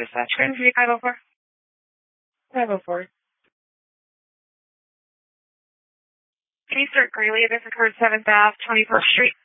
Dispatch. Can you 504? 504. Can you start Greeley? This occurred 7th Ave, 21st Street.